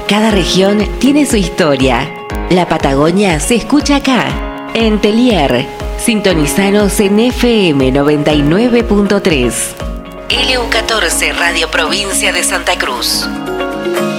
Cada región tiene su historia. La Patagonia se escucha acá, en Telier. Sintonizanos en FM 99.3. LU14 Radio Provincia de Santa Cruz.